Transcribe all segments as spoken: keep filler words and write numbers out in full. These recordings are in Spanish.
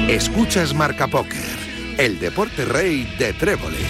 Escuchas Marca Póker, el deporte rey de tréboles.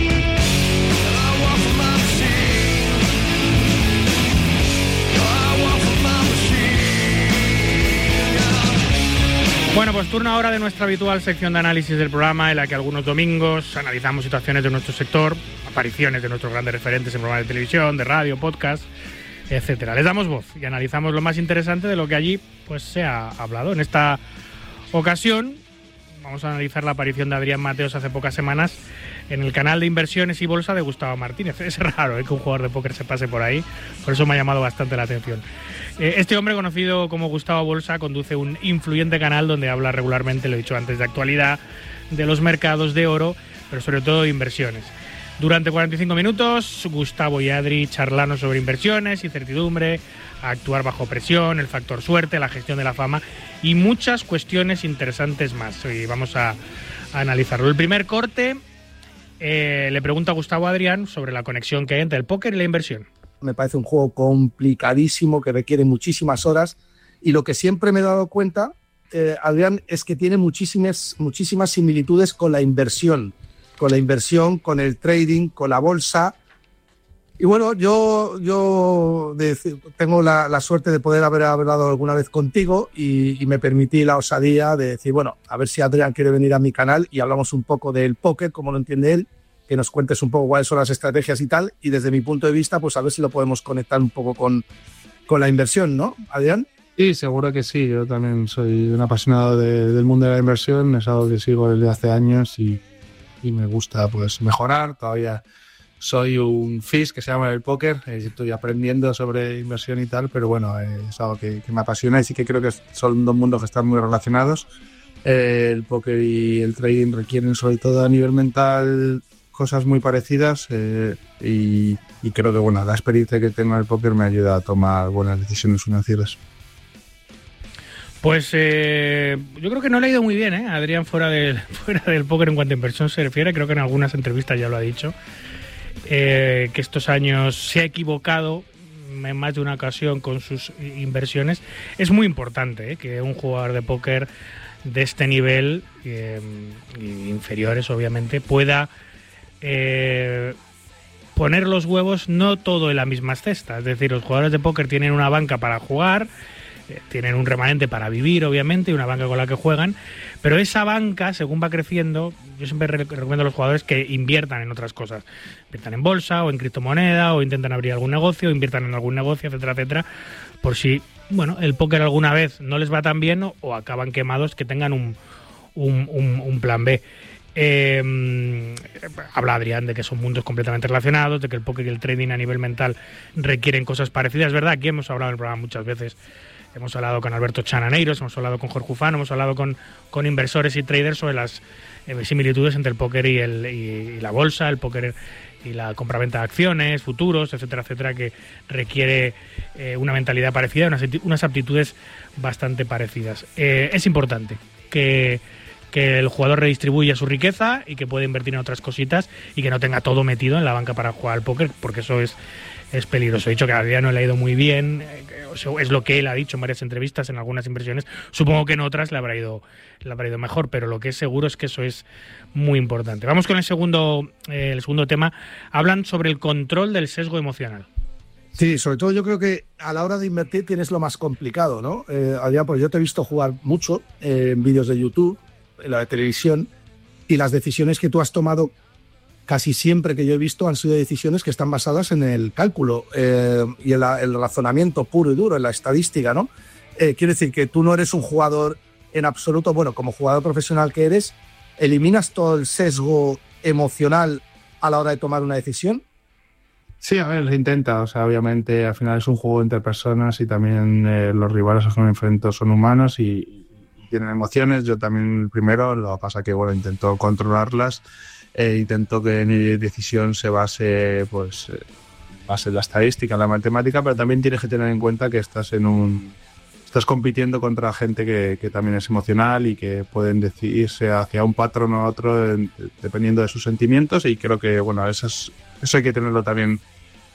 Bueno, pues turno ahora de nuestra habitual sección de análisis del programa, en la que algunos domingos analizamos situaciones de nuestro sector, apariciones de nuestros grandes referentes en programas de televisión, de radio, podcast, etcétera. Les damos voz y analizamos lo más interesante de lo que allí pues se ha hablado. En esta ocasión vamos a analizar la aparición de Adrián Mateos hace pocas semanas en el canal de inversiones y bolsa de Gustavo Martínez. Es raro ¿eh? que un jugador de póker se pase por ahí, por eso me ha llamado bastante la atención. Eh, este hombre, conocido como Gustavo Bolsa, conduce un influyente canal donde habla regularmente, lo he dicho antes, de actualidad, de los mercados de oro, pero sobre todo de inversiones. Durante cuarenta y cinco minutos, Gustavo y Adri charlaron sobre inversiones, incertidumbre, actuar bajo presión, el factor suerte, la gestión de la fama y muchas cuestiones interesantes más. Y vamos a, a analizarlo. El primer corte eh, le pregunta a Gustavo a Adrián sobre la conexión que hay entre el póker y la inversión. Me parece un juego complicadísimo que requiere muchísimas horas y lo que siempre me he dado cuenta, eh, Adrián, es que tiene muchísimas, muchísimas similitudes con la inversión, con la inversión, con el trading, con la bolsa. Y bueno, yo, yo de, tengo la, la suerte de poder haber hablado alguna vez contigo y, y me permití la osadía de decir, bueno, a ver si Adrián quiere venir a mi canal y hablamos un poco del póker, cómo lo entiende él, que nos cuentes un poco cuáles son las estrategias y tal, y desde mi punto de vista, pues a ver si lo podemos conectar un poco con, con la inversión, ¿no, Adrián? Sí, seguro que sí. Yo también soy un apasionado de, del mundo de la inversión, es algo que sigo desde hace años y, y me gusta pues mejorar. Todavía soy un fish que se llama el póker, eh, estoy aprendiendo sobre inversión y tal, pero bueno, eh, es algo que, que me apasiona y sí que creo que son dos mundos que están muy relacionados. Eh, el póker y el trading requieren, sobre todo a nivel mental, cosas muy parecidas eh, y, y creo que bueno, la experiencia que tengo en el póker me ayuda a tomar buenas decisiones financieras. Pues eh, yo creo que no le ha ido muy bien, ¿eh? Adrián fuera del, fuera del póker en cuanto a inversión se refiere. Creo que en algunas entrevistas ya lo ha dicho, eh, que estos años se ha equivocado en más de una ocasión con sus inversiones. Es muy importante ¿eh? que un jugador de póker de este nivel, eh, inferiores obviamente, pueda Eh, poner los huevos no todo en la misma cesta. Es decir, los jugadores de póker tienen una banca para jugar, eh, tienen un remanente para vivir, obviamente, y una banca con la que juegan, pero esa banca, según va creciendo, yo siempre re- recomiendo a los jugadores que inviertan en otras cosas. Inviertan en bolsa o en criptomoneda, o intenten abrir algún negocio, o inviertan en algún negocio, etcétera, etcétera, por si, bueno, el póker alguna vez no les va tan bien o, o acaban quemados, que tengan un, un, un, un plan B. Eh, habla Adrián de que son mundos completamente relacionados, de que el póker y el trading a nivel mental requieren cosas parecidas. Es verdad, aquí hemos hablado en el programa muchas veces, hemos hablado con Alberto Chananeiros, hemos hablado con Jorge Ufano, hemos hablado con, con inversores y traders sobre las eh, similitudes entre el póker y, el, y, y la bolsa, el póker y la compraventa de acciones, futuros, etcétera, etcétera, que requiere eh, una mentalidad parecida, unas, unas aptitudes bastante parecidas. Eh, es importante que que el jugador redistribuya su riqueza y que pueda invertir en otras cositas y que no tenga todo metido en la banca para jugar al póker, porque eso es, es peligroso. He dicho que a Adrián no le ha ido muy bien, eh, es lo que él ha dicho en varias entrevistas, en algunas inversiones. Supongo que en otras le habrá ido, le habrá ido mejor, pero lo que es seguro es que eso es muy importante. Vamos con el segundo, eh, el segundo tema. Hablan sobre el control del sesgo emocional. Sí, sobre todo yo creo que a la hora de invertir tienes lo más complicado, ¿no? Eh, Adrián, pues yo te he visto jugar mucho eh, en vídeos de YouTube, en la de televisión, y las decisiones que tú has tomado casi siempre que yo he visto han sido decisiones que están basadas en el cálculo eh, y en la, el razonamiento puro y duro, en la estadística, ¿no? Eh, quiere decir que tú no eres un jugador en absoluto, bueno, como jugador profesional que eres, ¿eliminas todo el sesgo emocional a la hora de tomar una decisión? Sí, a ver, se intenta, o sea, obviamente al final es un juego entre personas y también eh, los rivales a los que me enfrento son humanos y tienen emociones. Yo también el primero, lo que pasa que bueno, intento controlarlas, eh, intento que mi decisión se base pues eh, base en la estadística, en la matemática, pero también tienes que tener en cuenta que estás en un estás compitiendo contra gente que, que también es emocional y que pueden decidirse hacia un patrón o otro en, dependiendo de sus sentimientos, y creo que bueno, eso, es, eso hay que tenerlo también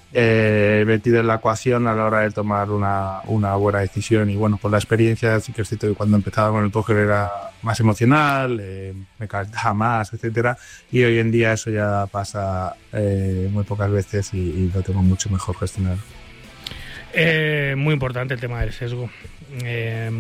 eh, metido en la ecuación a la hora de tomar una, una buena decisión. Y bueno, por la experiencia sí que es cierto que cuando empezaba con el póker era más emocional, eh, me calentaba más, etcétera, y hoy en día eso ya pasa eh, muy pocas veces y, y lo tengo mucho mejor gestionado. Eh, muy importante el tema del sesgo. Eh,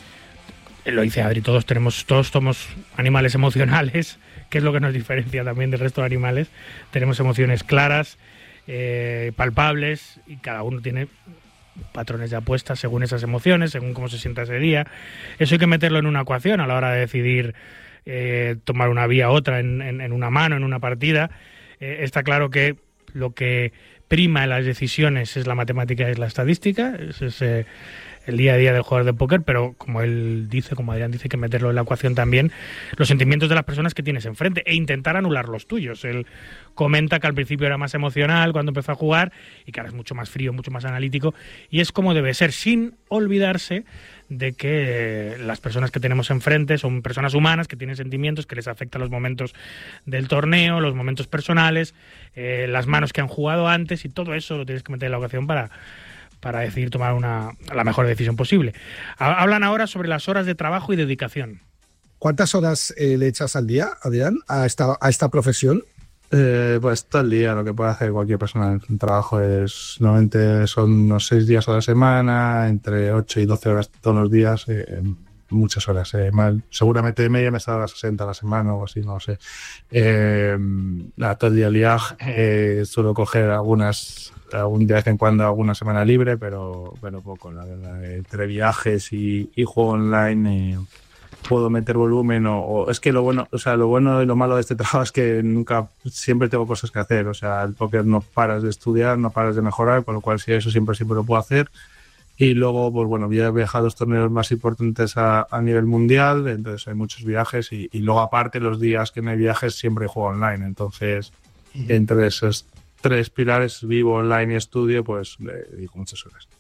lo dice Adri, todos tenemos, todos somos animales emocionales, que es lo que nos diferencia también del resto de animales. Tenemos emociones claras, eh, palpables, y cada uno tiene patrones de apuestas según esas emociones, según cómo se sienta ese día. Eso hay que meterlo en una ecuación a la hora de decidir eh, tomar una vía u otra en, en, en una mano, en una partida. Eh, está claro que lo que prima en las decisiones es la matemática y es la estadística, ese es eh, el día a día del jugador de póker, pero como él dice, como Adrián dice, que meterlo en la ecuación también, los sentimientos de las personas que tienes enfrente e intentar anular los tuyos. Él comenta que al principio era más emocional cuando empezó a jugar y que ahora es mucho más frío, mucho más analítico, y es como debe ser, sin olvidarse de que las personas que tenemos enfrente son personas humanas que tienen sentimientos, que les afectan los momentos del torneo, los momentos personales, eh, las manos que han jugado antes, y todo eso lo tienes que meter en la ecuación para, para decidir tomar una, la mejor decisión posible. Hablan ahora sobre las horas de trabajo y dedicación. ¿Cuántas horas eh, le echas al día, Adrián, a esta, a esta profesión? Eh, pues todo el día, lo que puede hacer cualquier persona en el trabajo es, normalmente son unos seis días a la semana, entre ocho y doce horas todos los días, eh, muchas horas, eh, mal, seguramente de media me está a las sesenta a la semana o algo así, no lo sé. Eh, la, todo el día liado, eh, suelo coger algunas, algún día de vez en cuando alguna semana libre, pero, pero poco, la verdad, entre viajes y, y juego online, eh, puedo meter volumen o, o es que lo bueno, o sea, lo bueno y lo malo de este trabajo es que nunca, siempre tengo cosas que hacer, o sea, el póker no paras de estudiar, no paras de mejorar, con lo cual sí, eso siempre siempre lo puedo hacer. Y luego, pues bueno, ya he viajado a los torneos más importantes a, a nivel mundial, entonces hay muchos viajes y, y luego aparte los días que no hay viajes siempre juego online, entonces uh-huh. entre esos tres pilares, vivo, online y estudio, pues le dedico muchas horas.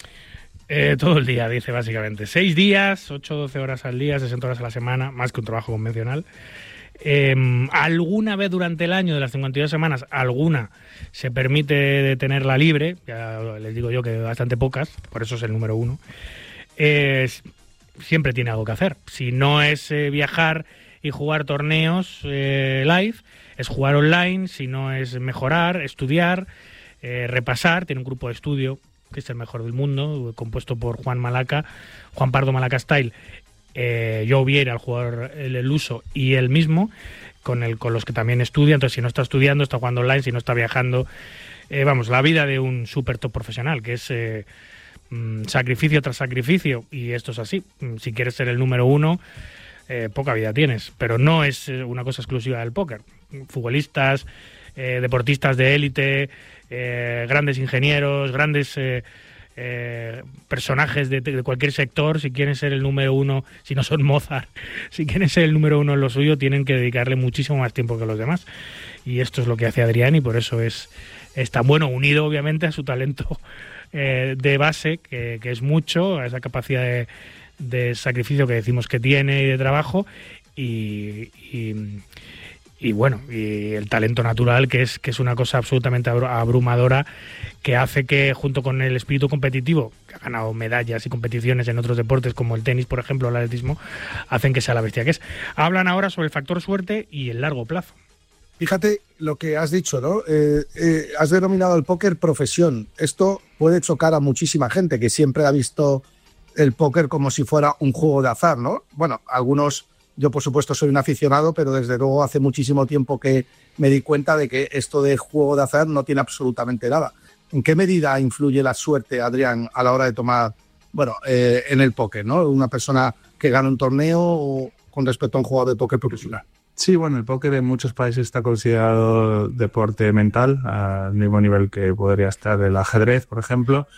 Eh, todo el día, dice básicamente. Seis días, ocho o doce horas al día, sesenta horas a la semana, más que un trabajo convencional. Eh, alguna vez durante el año, de las cincuenta y dos semanas, alguna se permite tenerla libre, ya les digo yo que bastante pocas, por eso es el número uno. Eh, siempre tiene algo que hacer. Si no es eh, viajar y jugar torneos eh, live, es jugar online. Si no es mejorar, estudiar, eh, repasar, tiene un grupo de estudio que es el mejor del mundo, compuesto por Juan Malaca, Juan Pardo Malaca Style, eh, Joe Vieira, el jugador, el, el uso, y él mismo, con el con los que también estudia. Entonces, si no está estudiando, está jugando online, si no está viajando, eh, vamos, la vida de un super top profesional, que es eh, mmm, sacrificio tras sacrificio, y esto es así. Si quieres ser el número uno, eh, poca vida tienes, pero no es una cosa exclusiva del póker. Futbolistas, eh, deportistas de élite, Eh, grandes ingenieros, grandes eh, eh, personajes de, de cualquier sector, si quieren ser el número uno, si no son Mozart, si quieren ser el número uno en lo suyo, tienen que dedicarle muchísimo más tiempo que los demás. Y esto es lo que hace Adrián, y por eso es, es tan bueno, unido obviamente a su talento eh, de base, que, que es mucho, a esa capacidad de, de sacrificio que decimos que tiene y de trabajo, y... y Y bueno, y el talento natural, que es que es una cosa absolutamente abrumadora, que hace que, junto con el espíritu competitivo, que ha ganado medallas y competiciones en otros deportes como el tenis, por ejemplo, o el atletismo, hacen que sea la bestia que es. Hablan ahora sobre el factor suerte y el largo plazo. Fíjate lo que has dicho, ¿no? Eh, eh, has denominado el póker profesión. Esto puede chocar a muchísima gente que siempre ha visto el póker como si fuera un juego de azar, ¿no? Bueno, algunos... Yo, por supuesto, soy un aficionado, pero desde luego hace muchísimo tiempo que me di cuenta de que esto de juego de azar no tiene absolutamente nada. ¿En qué medida influye la suerte, Adrián, a la hora de tomar, bueno, eh, en el póker, ¿no? Una persona que gana un torneo o con respecto a un jugador de póker profesional. Sí, bueno, el póker en muchos países está considerado deporte mental, al mismo nivel que podría estar el ajedrez, por ejemplo.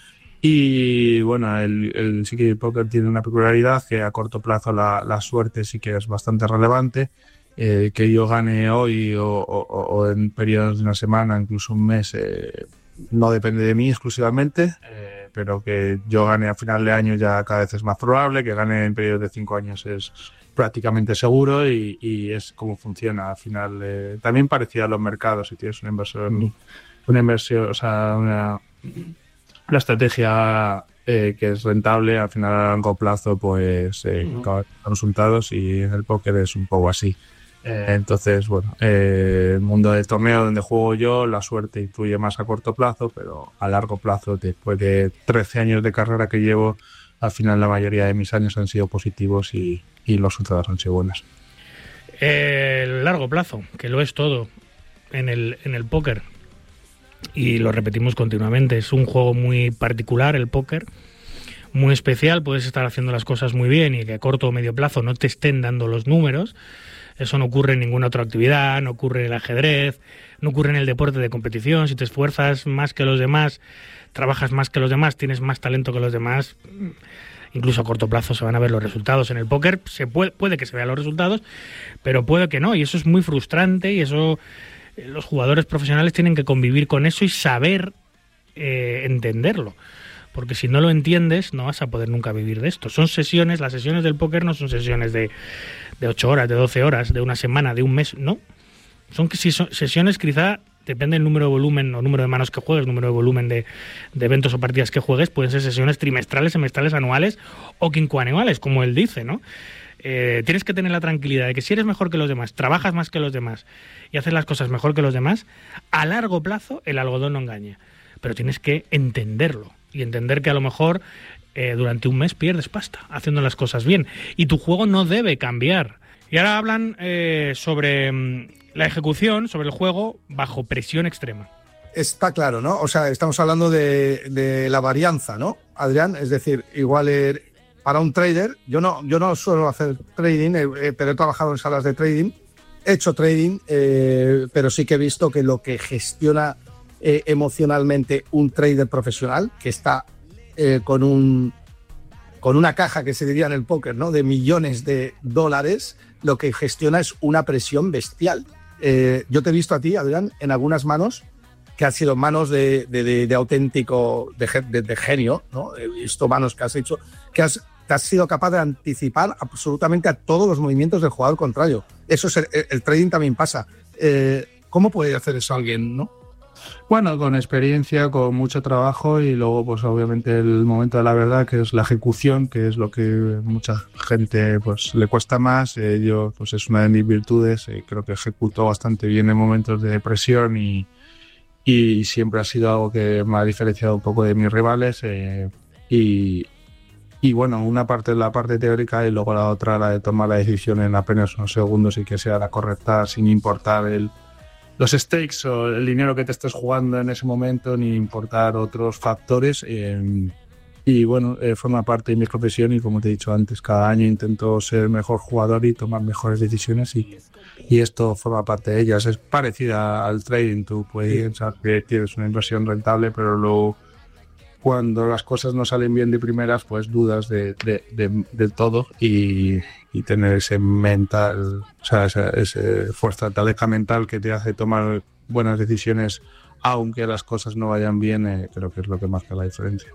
Y bueno, el, el, sí que el póker tiene una peculiaridad que a corto plazo la, la suerte sí que es bastante relevante. Eh, que yo gane hoy o, o, o en periodos de una semana, incluso un mes, eh, no depende de mí exclusivamente, eh, pero que yo gane a final de año ya cada vez es más probable, que gane en periodos de cinco años es prácticamente seguro, y, y es como funciona al final. Eh, también parecido a los mercados, si tienes un inversor... Mm. una inversión, o sea, una, una estrategia eh, que es rentable, al final a largo plazo, pues eh, uh-huh. con resultados, y en el póker es un poco así. Eh, entonces, bueno, eh, el mundo del torneo donde juego yo, la suerte influye más a corto plazo, pero a largo plazo, después de trece años de carrera que llevo, al final la mayoría de mis años han sido positivos y, y los resultados han sido buenos. El largo plazo, que lo es todo en el, en el póker, y lo repetimos continuamente, es un juego muy particular el póker, muy especial, puedes estar haciendo las cosas muy bien y que a corto o medio plazo no te estén dando los números. Eso no ocurre en ninguna otra actividad, no ocurre en el ajedrez, no ocurre en el deporte de competición. Si te esfuerzas más que los demás, trabajas más que los demás, tienes más talento que los demás, incluso a corto plazo se van a ver los resultados. En el póker se puede, puede que se vean los resultados, pero puede que no, y eso es muy frustrante, y eso los jugadores profesionales tienen que convivir con eso y saber eh, entenderlo. Porque si no lo entiendes, no vas a poder nunca vivir de esto. Son sesiones, las sesiones del póker no son sesiones de, de ocho horas, de doce horas, de una semana, de un mes, no. Son, son sesiones quizá, depende del número de volumen o número de manos que juegues, número de volumen de, de eventos o partidas que juegues, pueden ser sesiones trimestrales, semestrales, anuales o quincuanuales, como él dice, ¿no? Eh, tienes que tener la tranquilidad de que si eres mejor que los demás, trabajas más que los demás y haces las cosas mejor que los demás, a largo plazo el algodón no engaña. Pero tienes que entenderlo. Y entender que a lo mejor eh, durante un mes pierdes pasta haciendo las cosas bien. Y tu juego no debe cambiar. Y ahora hablan eh, sobre mm, la ejecución, sobre el juego bajo presión extrema. Está claro, ¿no? O sea, estamos hablando de, de la varianza, ¿no, Adrián? Es decir, igual er, para un trader, yo no, yo no suelo hacer trading, eh, pero he trabajado en salas de trading, he hecho trading, eh, pero sí que he visto que lo que gestiona Eh, emocionalmente un trader profesional que está eh, con un con una caja, que se diría en el póker, ¿no?, de millones de dólares, lo que gestiona es una presión bestial. Eh, yo te he visto a ti, Adrián, en algunas manos que han sido manos de, de, de, de auténtico, de, de, de genio, ¿no? He visto manos que has hecho, que has, te has sido capaz de anticipar absolutamente a todos los movimientos del jugador contrario. Eso es el, el trading también pasa. Eh, ¿Cómo puede hacer eso alguien, no? Bueno, con experiencia, con mucho trabajo, y luego pues obviamente el momento de la verdad, que es la ejecución, que es lo que mucha gente pues le cuesta más. Eh, yo pues es una de mis virtudes, eh, creo que ejecuto bastante bien en momentos de presión y, y siempre ha sido algo que me ha diferenciado un poco de mis rivales, eh, y, y bueno, una parte es la parte teórica y luego la otra la de tomar la decisión en apenas unos segundos y que sea la correcta, sin importar el los stakes o el dinero que te estés jugando en ese momento, ni importar otros factores. Eh, y bueno, eh, forma parte de mi profesión, y como te he dicho antes, cada año intento ser mejor jugador y tomar mejores decisiones, y, y esto forma parte de ellas. Es parecida al trading. Tú puedes pensar que tienes una inversión rentable, pero luego cuando las cosas no salen bien de primeras, pues dudas de, de, de, de todo, y, y tener ese mental, o sea, esa, ese fortaleza mental que te hace tomar buenas decisiones, aunque las cosas no vayan bien, eh, creo que es lo que marca la diferencia.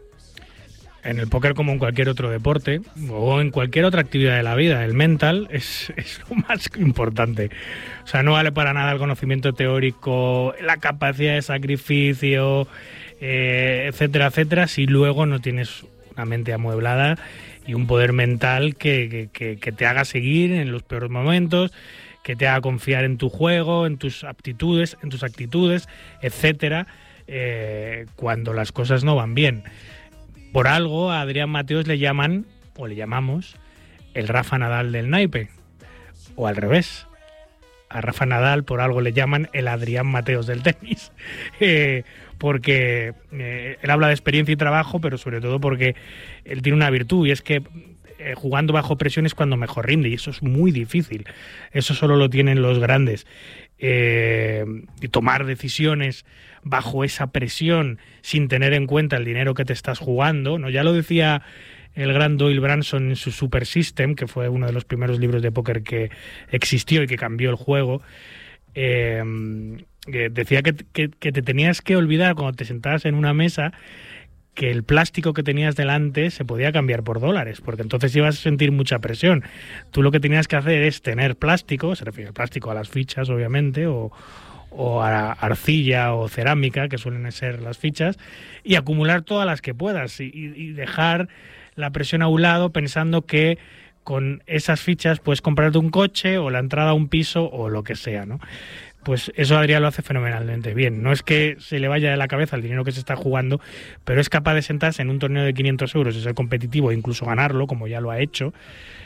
En el póker, como en cualquier otro deporte o en cualquier otra actividad de la vida, el mental es, es lo más importante. O sea, no vale para nada el conocimiento teórico, la capacidad de sacrificio, eh, etcétera, etcétera, si luego no tienes una mente amueblada y un poder mental que, que, que te haga seguir en los peores momentos, que te haga confiar en tu juego, en tus aptitudes, en tus actitudes, etcétera, eh, cuando las cosas no van bien. Por algo a Adrián Mateos le llaman, o le llamamos, el Rafa Nadal del naipe, o al revés. A Rafa Nadal por algo le llaman el Adrián Mateos del tenis, eh, porque eh, él habla de experiencia y trabajo, pero sobre todo porque él tiene una virtud, y es que eh, jugando bajo presión es cuando mejor rinde, y eso es muy difícil. Eso solo lo tienen los grandes. Eh, y tomar decisiones bajo esa presión sin tener en cuenta el dinero que te estás jugando, ¿no? Ya lo decía el gran Doyle Branson en su Super System, que fue uno de los primeros libros de póker que existió y que cambió el juego. Eh, que decía que, que, que te tenías que olvidar cuando te sentabas en una mesa que el plástico que tenías delante se podía cambiar por dólares, porque entonces ibas a sentir mucha presión. Tú lo que tenías que hacer es tener plástico, se refiere al plástico a las fichas, obviamente, o, o a arcilla o cerámica, que suelen ser las fichas, y acumular todas las que puedas y, y dejar la presión a un lado pensando que con esas fichas puedes comprarte un coche o la entrada a un piso o lo que sea, ¿no? Pues eso Adrián lo hace fenomenalmente bien. No es que se le vaya de la cabeza el dinero que se está jugando, pero es capaz de sentarse en un torneo de quinientos euros y ser competitivo e incluso ganarlo, como ya lo ha hecho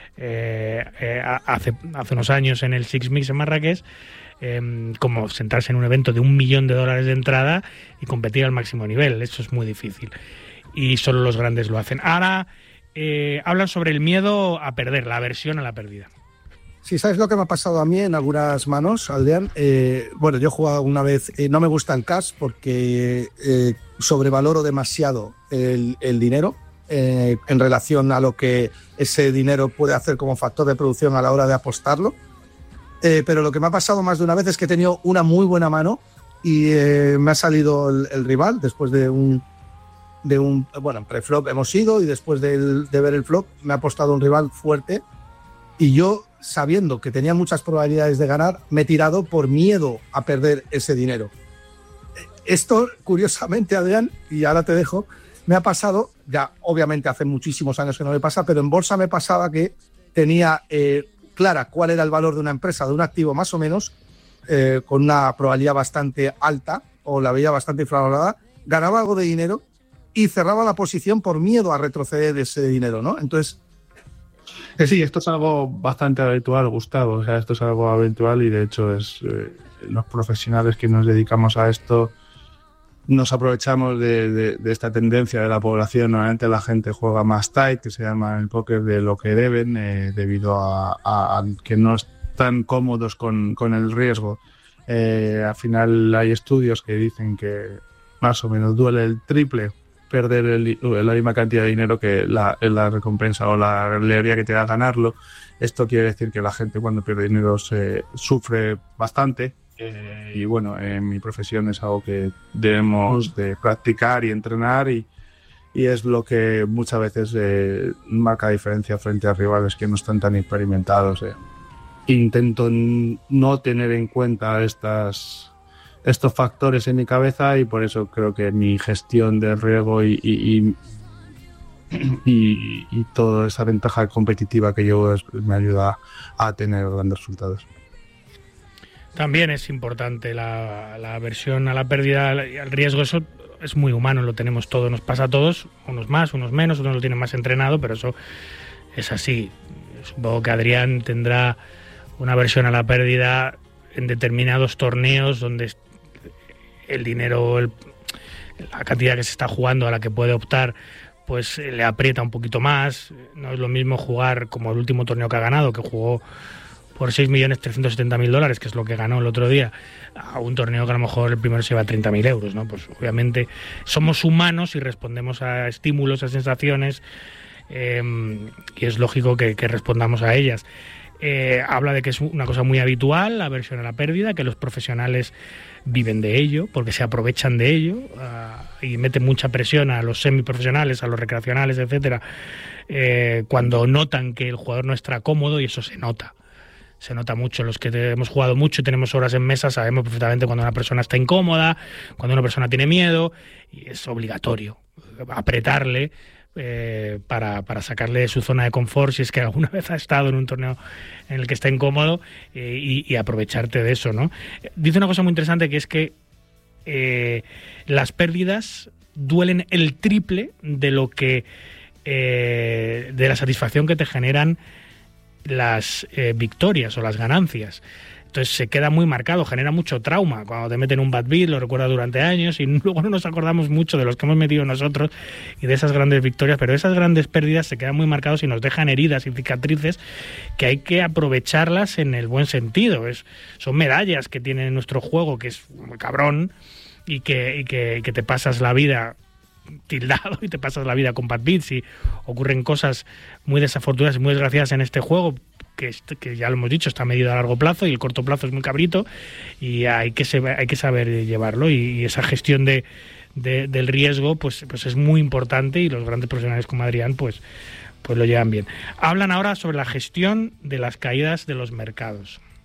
eh, eh, hace, hace unos años en el Six Mix en Marrakech, eh, como sentarse en un evento de un millón de dólares de entrada y competir al máximo nivel. Eso es muy difícil. Y solo los grandes lo hacen. Ahora eh, hablan sobre el miedo a perder, la aversión a la pérdida. Sí, ¿sabes lo que me ha pasado a mí en algunas manos, Adrián? Eh, bueno, yo he jugado una vez, eh, no me gustan cash porque eh, sobrevaloro demasiado el, el dinero eh, en relación a lo que ese dinero puede hacer como factor de producción a la hora de apostarlo. Eh, pero lo que me ha pasado más de una vez es que he tenido una muy buena mano y eh, me ha salido el, el rival después de un, de un... Bueno, en pre-flop hemos ido y después de, de ver el flop me ha apostado un rival fuerte y yo, sabiendo que tenía muchas probabilidades de ganar, me he tirado por miedo a perder ese dinero. Esto, curiosamente, Adrián, y ahora te dejo, me ha pasado, ya obviamente hace muchísimos años que no me pasa, pero en bolsa me pasaba que tenía eh, clara cuál era el valor de una empresa, de un activo más o menos, eh, con una probabilidad bastante alta, o la veía bastante infravalorada, ganaba algo de dinero y cerraba la posición por miedo a retroceder ese dinero, ¿no? Entonces, sí, esto es algo bastante habitual, Gustavo. O sea, esto es algo habitual y de hecho es eh, los profesionales que nos dedicamos a esto nos aprovechamos de, de, de esta tendencia de la población. Normalmente la gente juega más tight, que se llama en el póker, de lo que deben, eh, debido a, a, a que no están cómodos con, con el riesgo. Eh, al final hay estudios que dicen que más o menos duele el triple perder el, la misma cantidad de dinero que la, la recompensa o la alegría que te da ganarlo. Esto quiere decir que la gente cuando pierde dinero se sufre bastante eh, y bueno, en mi profesión es algo que debemos de practicar y entrenar y, y es lo que muchas veces eh, marca diferencia frente a rivales que no están tan experimentados. Eh. Intento no tener en cuenta estas estos factores en mi cabeza y por eso creo que mi gestión de riesgo y, y, y, y, y toda esa ventaja competitiva que llevo es, me ayuda a tener grandes resultados. También es importante la, la aversión a la pérdida y al riesgo. Eso es muy humano, lo tenemos todos, nos pasa a todos, unos más, unos menos, unos lo tienen más entrenado, pero eso es así. Supongo que Adrián tendrá una aversión a la pérdida en determinados torneos donde el dinero, el, la cantidad que se está jugando a la que puede optar, pues le aprieta un poquito más. No es lo mismo jugar como el último torneo que ha ganado, que jugó por seis millones trescientos setenta mil dólares, que es lo que ganó el otro día, a un torneo que a lo mejor el primero se lleva treinta mil euros, ¿no? Pues obviamente somos humanos y respondemos a estímulos, a sensaciones, eh, y es lógico que, que respondamos a ellas. Eh, habla de que es una cosa muy habitual, la aversión a la pérdida, que los profesionales viven de ello, porque se aprovechan de ello uh, y meten mucha presión a los semiprofesionales, a los recreacionales, etcétera, eh, cuando notan que el jugador no está cómodo, y eso se nota. Se nota mucho. Los que hemos jugado mucho y tenemos horas en mesa sabemos perfectamente cuando una persona está incómoda, cuando una persona tiene miedo, y es obligatorio apretarle Eh, para, para sacarle de su zona de confort si es que alguna vez ha estado en un torneo en el que está incómodo, eh, y, y aprovecharte de eso, ¿no? Dice una cosa muy interesante, que es que eh, las pérdidas duelen el triple de lo que eh, de la satisfacción que te generan las eh, victorias o las ganancias. Entonces se queda muy marcado, genera mucho trauma. Cuando te meten un bad beat, lo recuerdas durante años y luego no nos acordamos mucho de los que hemos metido nosotros y de esas grandes victorias, pero esas grandes pérdidas se quedan muy marcados y nos dejan heridas y cicatrices que hay que aprovecharlas en el buen sentido. Es, son medallas que tiene nuestro juego, que es muy cabrón, y que, y que, que te pasas la vida tildado y te pasas la vida con bad beats y ocurren cosas muy desafortunadas y muy desgraciadas en este juego, que, que ya lo hemos dicho, está medido a largo plazo y el corto plazo es muy cabrito y hay que, se, hay que saber llevarlo, y, y esa gestión de, de, del riesgo pues, pues es muy importante, y los grandes profesionales como Adrián pues, pues lo llevan bien. Hablan ahora sobre la gestión de las caídas de los mercados.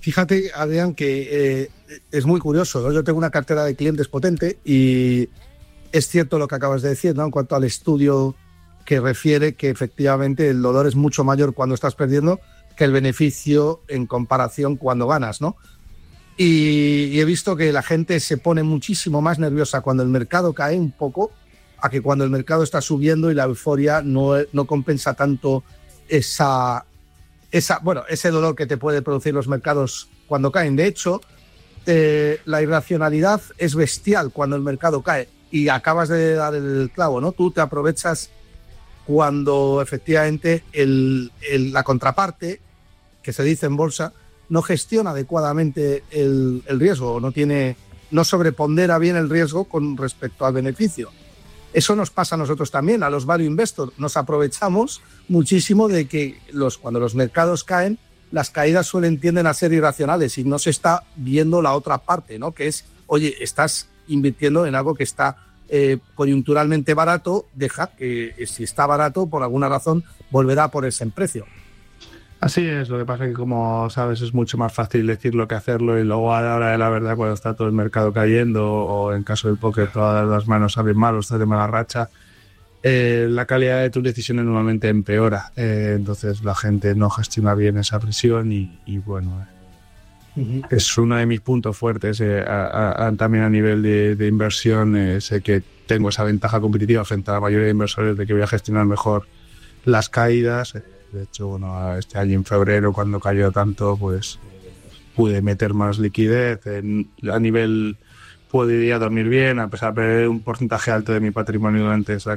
Fíjate, Adrián, que eh, es muy curioso, ¿no? Yo tengo una cartera de clientes potente y es cierto lo que acabas de decir, ¿no? En cuanto al estudio que refiere que efectivamente el dolor es mucho mayor cuando estás perdiendo que el beneficio en comparación cuando ganas, ¿no? Y, y he visto que la gente se pone muchísimo más nerviosa cuando el mercado cae un poco a que cuando el mercado está subiendo y la euforia no, no compensa tanto esa, esa, bueno, ese dolor que te puede producir los mercados cuando caen. De hecho, eh, la irracionalidad es bestial cuando el mercado cae y acabas de dar el clavo, ¿no? Tú te aprovechas cuando efectivamente el, el, la contraparte, que se dice en bolsa, no gestiona adecuadamente el, el riesgo, no tiene, no sobrepondera bien el riesgo con respecto al beneficio. Eso nos pasa a nosotros también, a los value investors. Nos aprovechamos muchísimo de que los, cuando los mercados caen, las caídas suelen tienden a ser irracionales y no se está viendo la otra parte, ¿no? Que es, oye, estás invirtiendo en algo que está eh, coyunturalmente barato, deja que si está barato, por alguna razón, volverá por ese precio. Así es, lo que pasa es que, como sabes, es mucho más fácil decirlo que hacerlo y luego a la hora de la verdad, cuando está todo el mercado cayendo o en caso del póker todas las manos salen mal o estás de mala racha, eh, la calidad de tus decisiones normalmente empeora. Eh, entonces la gente no gestiona bien esa presión y, y bueno, eh, uh-huh. es uno de mis puntos fuertes. Eh, a, a, también a nivel de, de inversión, eh, sé que tengo esa ventaja competitiva frente a la mayoría de inversores de que voy a gestionar mejor las caídas. Eh, De hecho, bueno, este año en febrero, cuando cayó tanto, pues pude meter más liquidez. En, a nivel, podía dormir bien, a pesar de perder un porcentaje alto de mi patrimonio durante esa,